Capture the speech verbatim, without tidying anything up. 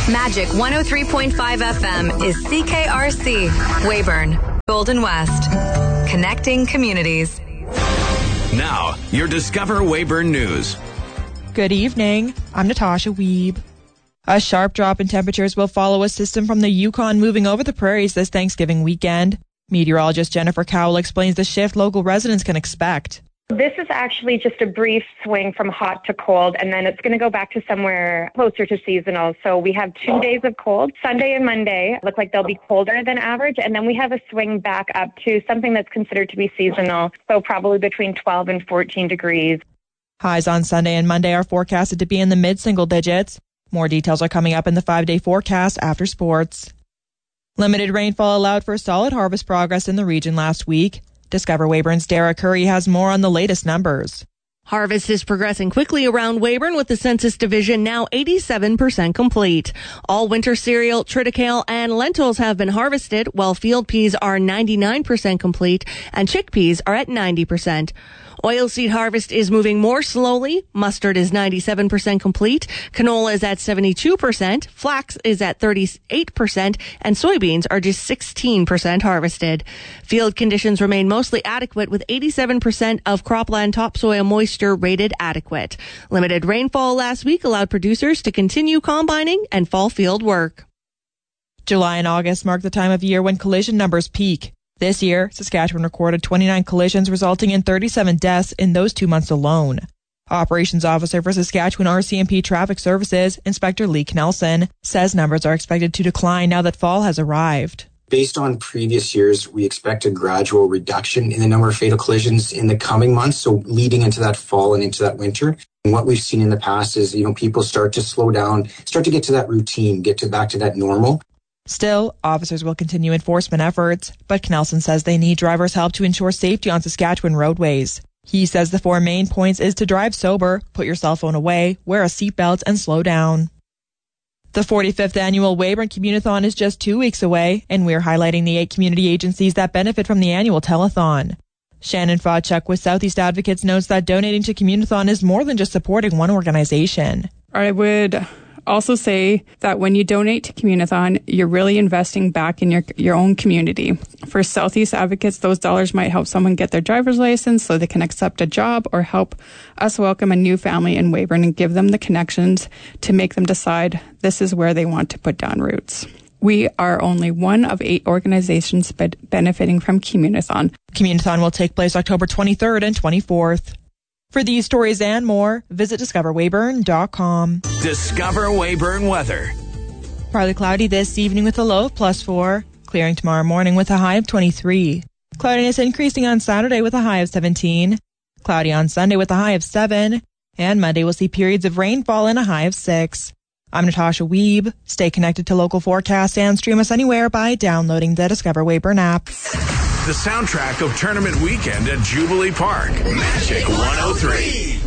Magic one oh three point five F M is C K R C, Weyburn, Golden West. Connecting communities. Now, your Discover Weyburn News. Good evening. I'm Natasha Wiebe. A sharp drop in temperatures will follow a system from the Yukon moving over the prairies this Thanksgiving weekend. Meteorologist Jennifer Cowell explains the shift local residents can expect. This is actually just a brief swing from hot to cold, and then it's going to go back to somewhere closer to seasonal. So we have two days of cold. Sunday and Monday look like they'll be colder than average, and then we have a swing back up to something that's considered to be seasonal, so probably between twelve and fourteen degrees. Highs on Sunday and Monday are forecasted to be in the mid-single digits. More details are coming up in the five-day forecast after sports. Limited rainfall allowed for solid harvest progress in the region last week. Discover Weyburn's Dara Curry has more on the latest numbers. Harvest is progressing quickly around Weyburn, with the census division now eighty-seven percent complete. All winter cereal, triticale, and lentils have been harvested, while field peas are ninety-nine percent complete and chickpeas are at ninety percent. Oilseed harvest is moving more slowly. Mustard is ninety-seven percent complete. Canola is at seventy-two percent. Flax is at thirty-eight percent. And soybeans are just sixteen percent harvested. Field conditions remain mostly adequate, with eighty-seven percent of cropland topsoil moisture rated adequate. Limited rainfall last week allowed producers to continue combining and fall field work. July and August mark the time of year when collision numbers peak. This year, Saskatchewan recorded twenty-nine collisions, resulting in thirty-seven deaths in those two months alone. Operations Officer for Saskatchewan R C M P Traffic Services, Inspector Lee Knelson, says numbers are expected to decline now that fall has arrived. Based on previous years, we expect a gradual reduction in the number of fatal collisions in the coming months, so leading into that fall and into that winter. And what we've seen in the past is, you know, people start to slow down, start to get to that routine, get to back to that normal. Still, officers will continue enforcement efforts, but Knelson says they need drivers' help to ensure safety on Saskatchewan roadways. He says the four main points is to drive sober, put your cell phone away, wear a seatbelt, and slow down. The forty-fifth annual Weyburn Communithon is just two weeks away, and we're highlighting the eight community agencies that benefit from the annual telethon. Shannon Fodchuk with Southeast Advocates notes that donating to Communithon is more than just supporting one organization. I would also say that when you donate to Communithon, you're really investing back in your your own community. For Southeast Advocates, those dollars might help someone get their driver's license so they can accept a job, or help us welcome a new family in Weyburn and give them the connections to make them decide this is where they want to put down roots. We are only one of eight organizations benefiting from Communithon. Communithon will take place October twenty-third and twenty-fourth. For these stories and more, visit discover weyburn dot com. Discover Weyburn weather. Partly cloudy this evening with a low of plus four. Clearing tomorrow morning with a high of twenty-three. Cloudiness increasing on Saturday with a high of seventeen. Cloudy on Sunday with a high of seven. And Monday will see periods of rainfall and a high of six. I'm Natasha Wiebe. Stay connected to local forecasts and stream us anywhere by downloading the Discover Weyburn app. The soundtrack of tournament weekend at Jubilee Park. Magic one oh three.